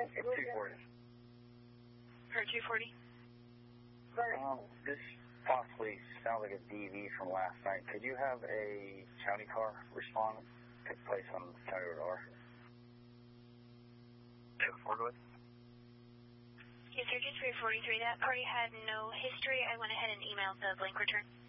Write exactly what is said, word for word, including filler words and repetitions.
two forty. For two forty? Um, this possibly sounds like a D V from last night. Could you have a county car respond? Took place on County Road R. two forty. Yes, sir, just three forty-three. That party had no history. I went ahead and emailed the blank return.